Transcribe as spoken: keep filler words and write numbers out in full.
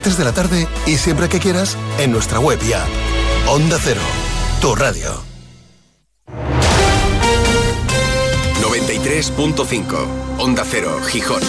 tres de la tarde y siempre que quieras en nuestra web y app. Onda Cero, tu radio. noventa y tres punto cinco, Onda Cero, Gijón.